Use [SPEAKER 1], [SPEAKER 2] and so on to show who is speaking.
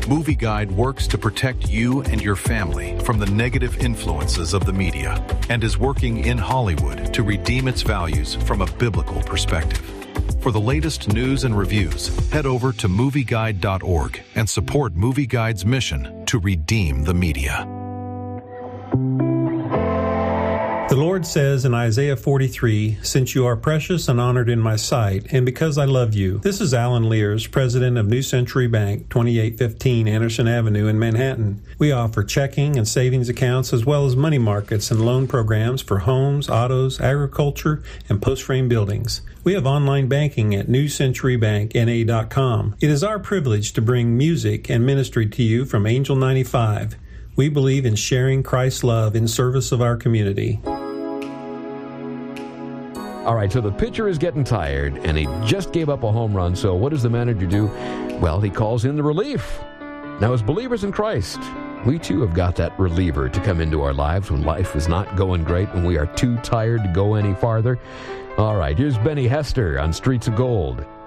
[SPEAKER 1] Movie Guide works to protect you and your family from the negative influences of the media and is working in Hollywood to redeem its values from a biblical perspective. For the latest news and reviews, head over to movieguide.org and support Movie Guide's mission to redeem the media.
[SPEAKER 2] The Lord says in Isaiah 43, "Since you are precious and honored in my sight, and because I love you." This is Alan Lears, president of New Century Bank, 2815 Anderson Avenue in Manhattan. We offer checking and savings accounts as well as money markets and loan programs for homes, autos, agriculture, and post-frame buildings. We have online banking at newcenturybankna.com. It is our privilege to bring music and ministry to you from Angel 95. We believe in sharing Christ's love in service of our community.
[SPEAKER 3] All right, so the pitcher is getting tired, and he just gave up a home run, so what does the manager do? Well, he calls in the relief. Now, as believers in Christ, we too have got that reliever to come into our lives when life is not going great, when we are too tired to go any farther. All right, here's Benny Hester on Streets of Gold.